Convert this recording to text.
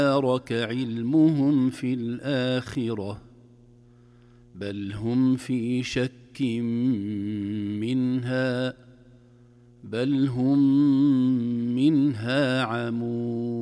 أدارك علمهم في الآخرة بل هم في شك منها عمون